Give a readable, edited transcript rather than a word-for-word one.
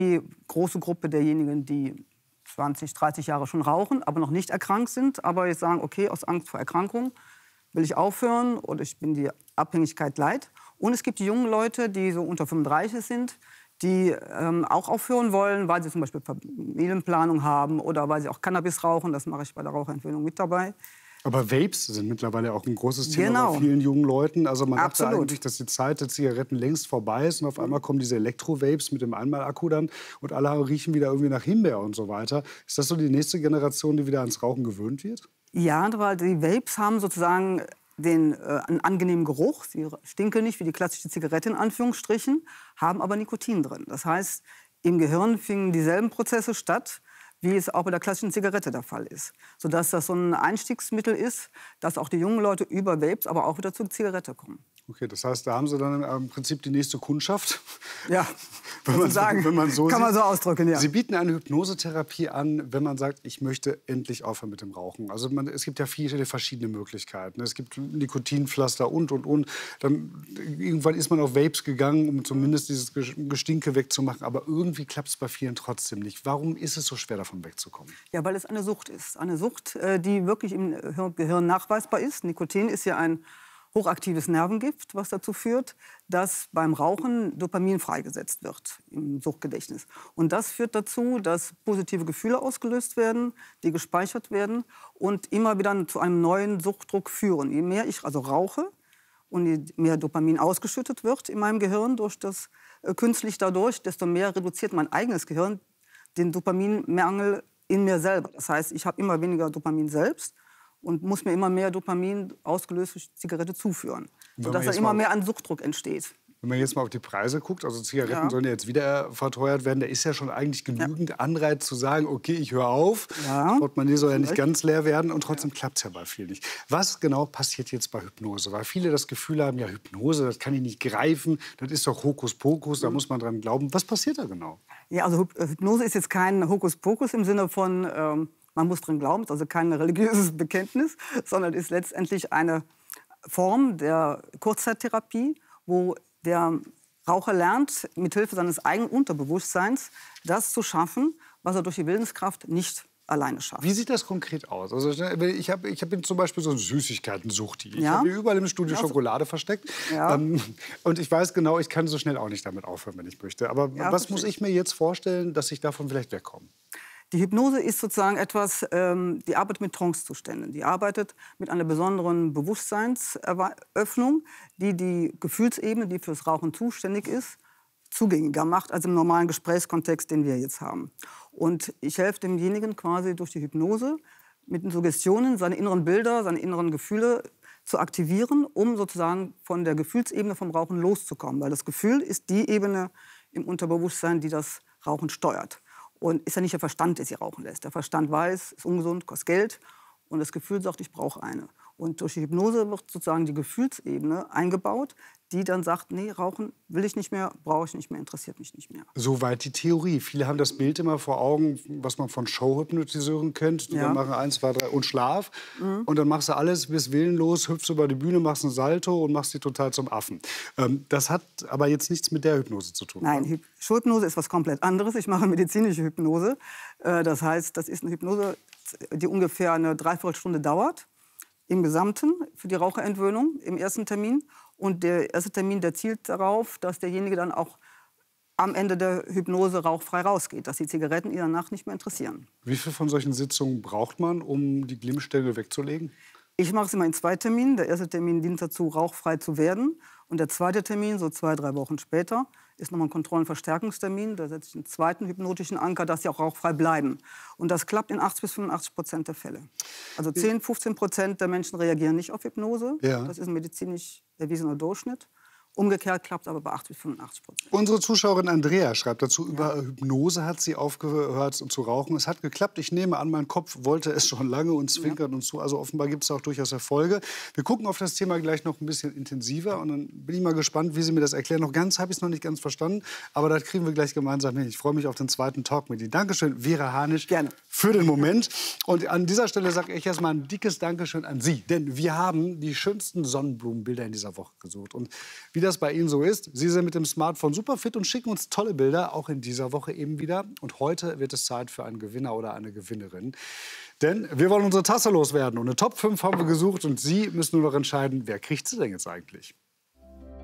Die große Gruppe derjenigen, die 20, 30 Jahre schon rauchen, aber noch nicht erkrankt sind, aber jetzt sagen, okay, aus Angst vor Erkrankung will ich aufhören oder ich bin die Abhängigkeit leid. Und es gibt die jungen Leute, die so unter 35 sind, die auch aufhören wollen, weil sie zum Beispiel Familienplanung haben oder weil sie auch Cannabis rauchen. Das mache ich bei der Raucherentwöhnung mit dabei. Aber Vapes sind mittlerweile auch ein großes Thema Genau. bei vielen jungen Leuten. Also man dachte Absolut. eigentlich, dass die Zeit der Zigaretten längst vorbei ist. Und auf einmal kommen diese Elektro-Vapes mit dem Einmalakku dann. Und alle riechen wieder irgendwie nach Himbeer und so weiter. Ist das so die nächste Generation, die wieder ans Rauchen gewöhnt wird? Ja, weil die Vapes haben sozusagen einen angenehmen Geruch. Sie stinken nicht wie die klassische Zigarette in Anführungsstrichen, haben aber Nikotin drin. Das heißt, im Gehirn finden dieselben Prozesse statt, wie es auch bei der klassischen Zigarette der Fall ist. Sodass das so ein Einstiegsmittel ist, dass auch die jungen Leute über Vapes aber auch wieder zur Zigarette kommen. Okay, das heißt, da haben Sie dann im Prinzip die nächste Kundschaft. Ja, wenn man so kann sieht. man so ausdrücken, ja. Sie bieten eine Hypnosetherapie an, wenn man sagt, ich möchte endlich aufhören mit dem Rauchen. Also es gibt ja viele verschiedene Möglichkeiten. Es gibt Nikotinpflaster und. Dann irgendwann ist man auf Vapes gegangen, um zumindest dieses Gestinke wegzumachen. Aber irgendwie klappt es bei vielen trotzdem nicht. Warum ist es so schwer, davon wegzukommen? Ja, weil es eine Sucht ist. Eine Sucht, die wirklich im Gehirn nachweisbar ist. Nikotin ist ja ein hochaktives Nervengift, was dazu führt, dass beim Rauchen Dopamin freigesetzt wird im Suchtgedächtnis. Und das führt dazu, dass positive Gefühle ausgelöst werden, die gespeichert werden und immer wieder zu einem neuen Suchtdruck führen. Je mehr ich also rauche und je mehr Dopamin ausgeschüttet wird in meinem Gehirn durch das künstlich dadurch, desto mehr reduziert mein eigenes Gehirn den Dopaminmangel in mir selber. Das heißt, ich habe immer weniger Dopamin selbst und muss mir immer mehr Dopamin ausgelöst durch die Zigarette zuführen, sodass da immer mehr an Suchtdruck entsteht. Wenn man jetzt mal auf die Preise guckt, also Zigaretten sollen ja jetzt wieder verteuert werden, da ist ja schon eigentlich genügend Anreiz zu sagen, okay, ich höre auf. Das Portemonnaie soll ja nicht ganz leer werden und trotzdem klappt es ja bei vielen nicht. Was genau passiert jetzt bei Hypnose? Weil viele das Gefühl haben, ja, Hypnose, das kann ich nicht greifen, das ist doch Hokuspokus, da muss man dran glauben. Was passiert da genau? Ja, also Hypnose ist jetzt kein Hokuspokus im Sinne von, man muss dran glauben, ist also kein religiöses Bekenntnis, sondern ist letztendlich eine Form der Kurzzeittherapie, wo der Raucher lernt, mithilfe seines eigenen Unterbewusstseins das zu schaffen, was er durch die Willenskraft nicht alleine schafft. Wie sieht das konkret aus? Also ich hab zum Beispiel so eine Süßigkeiten-Sucht. Ich habe mir überall im Studio Schokolade versteckt. Ja. Und ich weiß genau, ich kann so schnell auch nicht damit aufhören, wenn ich möchte. Aber was muss ich mir jetzt vorstellen, dass ich davon vielleicht wegkomme? Die Hypnose ist sozusagen etwas, die arbeitet mit Trancezuständen. Die arbeitet mit einer besonderen Bewusstseinsöffnung, die die Gefühlsebene, die fürs Rauchen zuständig ist, zugänglicher macht als im normalen Gesprächskontext, den wir jetzt haben. Und ich helfe demjenigen quasi durch die Hypnose mit den Suggestionen, seine inneren Bilder, seine inneren Gefühle zu aktivieren, um sozusagen von der Gefühlsebene vom Rauchen loszukommen. Weil das Gefühl ist die Ebene im Unterbewusstsein, die das Rauchen steuert. Und ist ja nicht der Verstand, der sie rauchen lässt. Der Verstand weiß, ist ungesund, kostet Geld. Und das Gefühl sagt, ich brauche eine. Und durch die Hypnose wird sozusagen die Gefühlsebene eingebaut, die dann sagt, nee, rauchen will ich nicht mehr, brauche ich nicht mehr, interessiert mich nicht mehr. Soweit die Theorie. Viele haben das Bild immer vor Augen, was man von Showhypnotiseuren kennt. Die dann machen 1, 2, 3 und Schlaf. Und dann machst du alles, bist willenlos, hüpfst über die Bühne, machst einen Salto und machst dich total zum Affen. Das hat aber jetzt nichts mit der Hypnose zu tun. Nein, Showhypnose ist was komplett anderes. Ich mache medizinische Hypnose. Das heißt, das ist eine Hypnose, die ungefähr eine Dreiviertelstunde dauert. Im Gesamten für die Raucherentwöhnung im ersten Termin. Und der erste Termin, der zielt darauf, dass derjenige dann auch am Ende der Hypnose rauchfrei rausgeht, dass die Zigaretten ihn danach nicht mehr interessieren. Wie viel von solchen Sitzungen braucht man, um die Glimmstelle wegzulegen? Ich mache es immer in 2 Terminen. Der erste Termin dient dazu, rauchfrei zu werden. Und der zweite Termin, so 2, 3 Wochen später, ist nochmal ein Kontrollenverstärkungstermin. Da setze ich einen zweiten hypnotischen Anker, dass sie auch rauchfrei bleiben. Und das klappt in 80-85% der Fälle. Also 10-15% der Menschen reagieren nicht auf Hypnose. Ja. Das ist ein medizinisch erwiesener Durchschnitt. Umgekehrt klappt es aber bei 80-85%. Unsere Zuschauerin Andrea schreibt dazu, über Hypnose hat sie aufgehört zu rauchen. Es hat geklappt. Ich nehme an, mein Kopf wollte es schon lange und zwinkert und so. Also offenbar gibt es auch durchaus Erfolge. Wir gucken auf das Thema gleich noch ein bisschen intensiver. Und dann bin ich mal gespannt, wie Sie mir das erklären. Noch ganz habe ich es noch nicht ganz verstanden. Aber das kriegen wir gleich gemeinsam hin. Ich freue mich auf den zweiten Talk mit Ihnen. Dankeschön, Vera Hanisch, für den Moment. Und an dieser Stelle sage ich erstmal ein dickes Dankeschön an Sie. Denn wir haben die schönsten Sonnenblumenbilder in dieser Woche gesucht. Und wie wie das bei Ihnen so ist. Sie sind mit dem Smartphone super fit und schicken uns tolle Bilder, auch in dieser Woche eben wieder. Und heute wird es Zeit für einen Gewinner oder eine Gewinnerin. Denn wir wollen unsere Tasse loswerden. Und eine Top 5 haben wir gesucht und Sie müssen nur noch entscheiden, wer kriegt sie denn jetzt eigentlich?